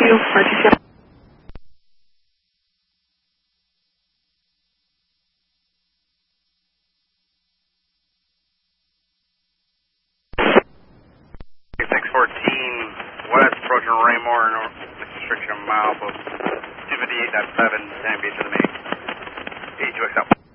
RTC. West, approaching Raymore, north, restriction a mile, 258.7, 10 feet to the main. 82XL.